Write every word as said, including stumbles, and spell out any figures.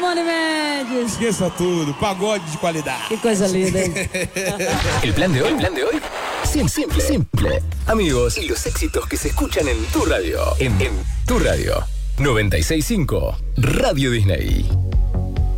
Simone Mendes. Esqueça tudo, pagode de qualidade. Qué cosa linda. El plan de hoy, el plan de hoy, simple, simple, simple. Amigos, y los éxitos que se escuchan en tu radio. En, en tu radio. noventa y seis punto cinco Radio Disney.